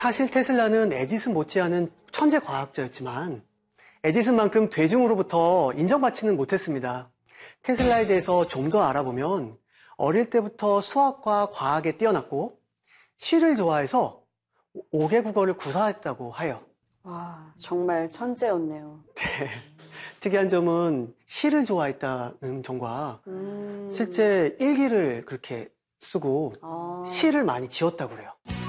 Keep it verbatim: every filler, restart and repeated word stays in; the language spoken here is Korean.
사실 테슬라는 에디슨 못지않은 천재 과학자였지만 에디슨만큼 대중으로부터 인정받지는 못했습니다. 테슬라에 대해서 좀 더 알아보면 어릴 때부터 수학과 과학에 뛰어났고 시를 좋아해서 오 개 국어를 구사했다고 해요. 와, 정말 천재였네요. 네. 특이한 점은 시를 좋아했다는 점과 음... 실제 일기를 그렇게 쓰고 아... 시를 많이 지었다고 그래요.